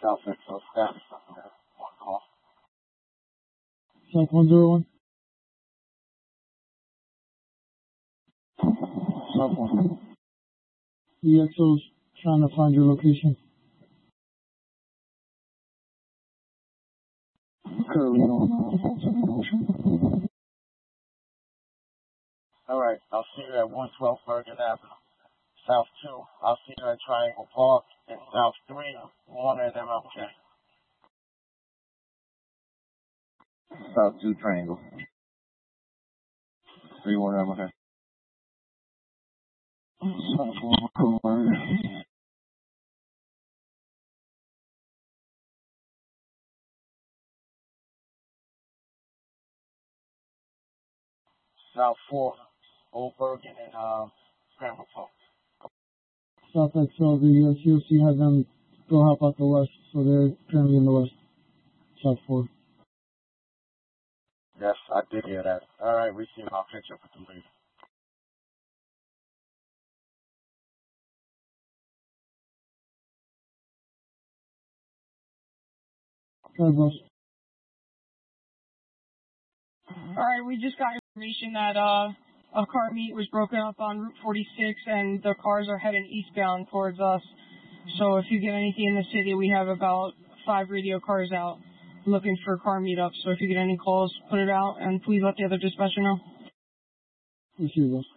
South XO status on there. One call. South 101. South 1. The XO's trying to find your location. Currently on. Alright, I'll see you at 112 Bergen Avenue. South 2, I'll see you at Triangle Park. And South 3, 1 at MLK. South 2 Triangle. 3 1 MLK. South 1 Bergen. South 4, Old Bergen and Scramble Park. South XO, the COC has them go help out the west, so they're currently in the west. South 4. Yes, I did hear that. Alright, we see you. I'll catch up with you later. Okay, boss. Alright, we just got information that a car meet was broken up on Route 46 and the cars are heading eastbound towards us. So if you get anything in the city, we have about 5 radio cars out looking for car meetups. So if you get any calls, put it out and please let the other dispatcher know. We'll see you, boss.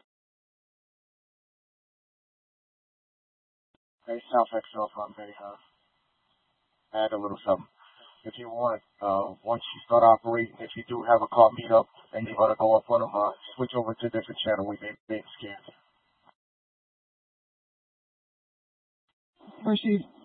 Hey, South XO from Betty add a little something. If you want, once you start operating, if you do have a car meetup and you want to go up on them, switch over to a different channel. We may be scared. Proceed.